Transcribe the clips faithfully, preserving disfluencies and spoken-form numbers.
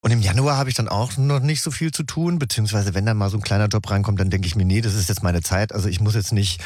Und im Januar habe ich dann auch noch nicht so viel zu tun, beziehungsweise wenn dann mal so ein kleiner Job reinkommt, dann denke ich mir, nee, das ist jetzt meine Zeit. Also ich muss jetzt nicht,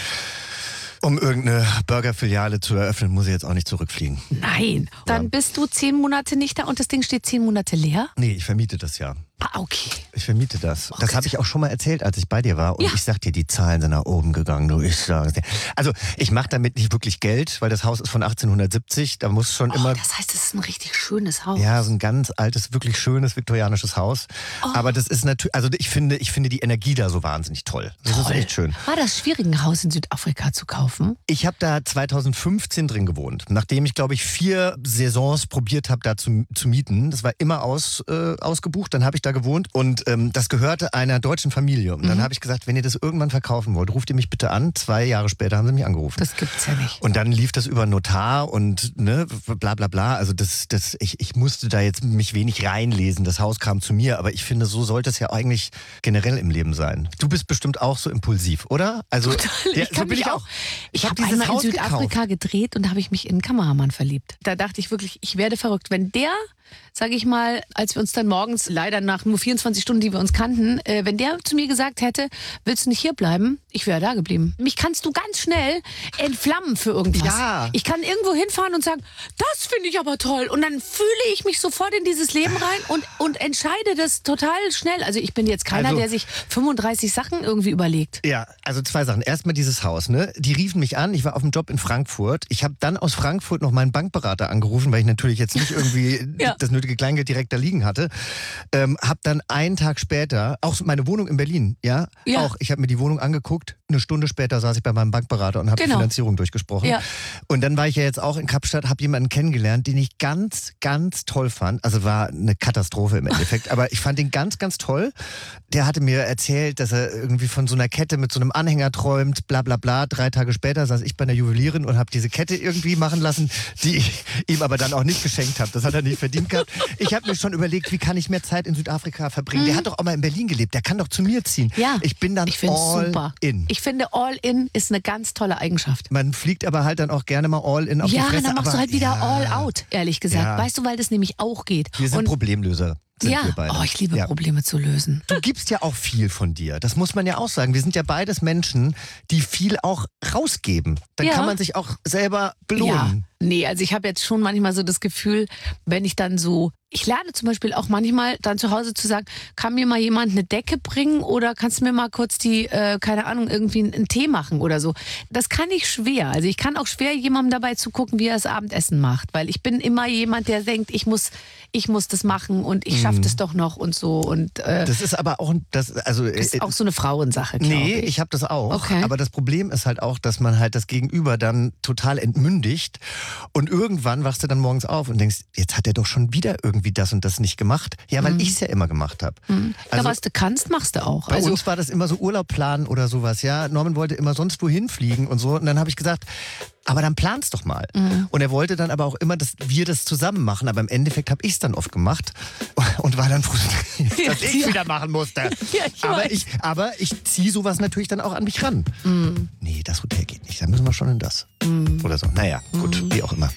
um irgendeine Burgerfiliale zu eröffnen, muss ich jetzt auch nicht zurückfliegen. Nein. Dann Ja. bist du zehn Monate nicht da und das Ding steht zehn Monate leer? Nee, ich vermiete das ja. Ah, okay. Ich vermiete das. Oh das Gott. habe ich auch schon mal erzählt, als ich bei dir war. Und Ja. ich sag dir, die Zahlen sind nach oben gegangen. Du, ich sag's dir. Also ich mache damit nicht wirklich Geld, weil das Haus ist von achtzehnhundertsiebzig. Da muss schon Oh, immer... das heißt, es ist ein richtig schönes Haus. Ja, so ein ganz altes, wirklich schönes viktorianisches Haus. Oh. Aber das ist natürlich, also ich finde, ich finde die Energie da so wahnsinnig toll. Das ist Toll. echt schön. War das schwierig, ein Haus in Südafrika zu kaufen? Ich habe da zweitausendfünfzehn drin gewohnt, nachdem ich, glaube ich, vier Saisons probiert habe, da zu, zu mieten. Das war immer aus, äh, ausgebucht, dann habe ich da gewohnt und ähm, das gehörte einer deutschen Familie. Und dann Mhm. habe ich gesagt, wenn ihr das irgendwann verkaufen wollt, ruft ihr mich bitte an. Zwei Jahre später haben sie mich angerufen. Das gibt's ja nicht. Und dann lief das über Notar und ne, bla bla bla. Also das, das, ich, ich musste da jetzt mich wenig reinlesen. Das Haus kam zu mir, aber ich finde, so sollte es ja eigentlich generell im Leben sein. Du bist bestimmt auch so impulsiv, oder? Also Total. ja, Ich kann so bin mich ich auch. auch. Ich hab habe dieses einmal in Haus Südafrika gekauft. gedreht und da habe ich mich in einen Kameramann verliebt. Da dachte ich wirklich, ich werde verrückt. Wenn der, sage ich mal, als wir uns dann morgens, leider nach nur vierundzwanzig Stunden, die wir uns kannten, äh, wenn der zu mir gesagt hätte, willst du nicht hier bleiben? Ich wäre da geblieben. Mich kannst du ganz schnell entflammen für irgendwas. Ja. Ich kann irgendwo hinfahren und sagen, das finde ich aber toll. Und dann fühle ich mich sofort in dieses Leben rein und, und entscheide das total schnell. Also ich bin jetzt keiner, Also- der sich fünfunddreißig Sachen irgendwie überlegt. Ja, also zwei Sachen. Erstmal dieses Haus, ne? Die riefen mich an, ich war auf dem Job in Frankfurt. Ich habe dann aus Frankfurt noch meinen Bankberater angerufen, weil ich natürlich jetzt nicht irgendwie Ja. das nötige Kleingeld direkt da liegen hatte. Ähm, hab dann einen Tag später, auch meine Wohnung in Berlin, ja, Ja. auch, ich habe mir die Wohnung angeguckt, eine Stunde später saß ich bei meinem Bankberater und habe Genau. die Finanzierung durchgesprochen. Ja. Und dann war ich ja jetzt auch in Kapstadt, habe jemanden kennengelernt, den ich ganz, ganz toll fand. Also war eine Katastrophe im Endeffekt, aber ich fand ihn ganz, ganz toll. Der hatte mir erzählt, dass er irgendwie von so einer Kette mit so einem Anhänger träumt, bla bla bla. Drei Tage später saß ich bei einer Juwelierin und habe diese Kette irgendwie machen lassen, die ich ihm aber dann auch nicht geschenkt habe. Das hat er nicht verdient gehabt. Ich habe mir schon überlegt, wie kann ich mehr Zeit in Südafrika verbringen? Der hat doch auch mal in Berlin gelebt, der kann doch zu mir ziehen. Ja, Ich bin dann ich finde all super. in. Ich finde, all in ist eine ganz tolle Eigenschaft. Man fliegt aber halt dann auch gerne mal all in auf Ja, die Fresse. dann machst aber, du halt wieder ja, all out, ehrlich gesagt. Ja. Weißt du, weil das nämlich auch geht. Wir sind Und Problemlöser. Sind ja, wir beide. oh, ich liebe Ja. Probleme zu lösen. Du gibst ja auch viel von dir. Das muss man ja auch sagen. Wir sind ja beides Menschen, die viel auch rausgeben. Dann Ja. kann man sich auch selber Ja, belohnen. nee, also ich habe jetzt schon manchmal so das Gefühl, wenn ich dann so, ich lerne zum Beispiel auch manchmal dann zu Hause zu sagen, kann mir mal jemand eine Decke bringen oder kannst du mir mal kurz die, äh, keine Ahnung, irgendwie einen, einen Tee machen oder so. Das kann ich schwer. Also ich kann auch schwer jemandem dabei zugucken, wie er das Abendessen macht, weil ich bin immer jemand, der denkt, ich muss, ich muss das machen und ich schaffe das doch noch und so und äh, Das ist aber auch, das, also, das ist äh, auch so eine Frauensache, glaube nee, ich. ich habe das auch. Okay. Aber das Problem ist halt auch, dass man halt das Gegenüber dann total entmündigt und irgendwann wachst du dann morgens auf und denkst, jetzt hat er doch schon wieder irgendwie das und das nicht gemacht. Ja, weil ich es ja immer gemacht habe. Mhm. Also, ja, was du kannst, machst du auch. bei Also uns war das immer so Urlaub planen oder sowas, ja. Norman wollte immer sonst wohin fliegen und so. Und dann habe ich gesagt, aber dann plan's doch mal. Mhm. Und er wollte dann aber auch immer, dass wir das zusammen machen. Aber im Endeffekt habe ich es dann oft gemacht und war dann frustriert, Ja, dass ich ja. wieder machen musste. Ja, ich aber, weiß. ich, aber ich ziehe sowas natürlich dann auch an mich ran. Mhm. Nee, das Hotel geht nicht. Da müssen wir schon in das. Oder so. Naja, gut, Mhm. wie auch immer.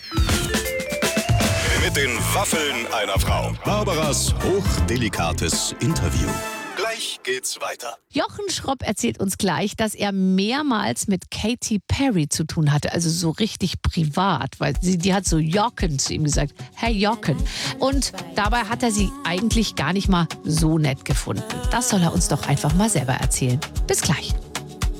Mit den Waffeln einer Frau. Barbaras hochdelikates Interview. Gleich geht's weiter. Jochen Schropp erzählt uns gleich, dass er mehrmals mit Katy Perry zu tun hatte, also so richtig privat, weil sie, die hat so Jochen zu ihm gesagt, Hey Jochen. Und dabei hat er sie eigentlich gar nicht mal so nett gefunden. Das soll er uns doch einfach mal selber erzählen. Bis gleich.